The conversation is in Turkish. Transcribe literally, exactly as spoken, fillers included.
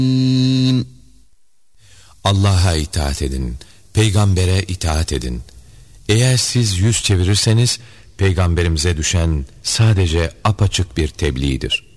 Allah'a itaat edin, peygambere itaat edin. Eğer siz yüz çevirirseniz, peygamberimize düşen sadece apaçık bir tebliğdir.